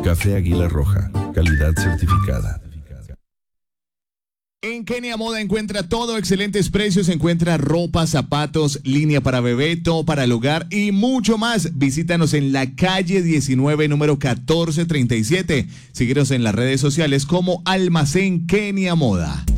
Café Águila Roja, calidad certificada. En Kenia Moda encuentra todo, excelentes precios, encuentra ropa, zapatos, línea para bebé, todo para el hogar y mucho más. Visítanos en la calle 19, número 1437. Síguenos en las redes sociales como Almacén Kenia Moda.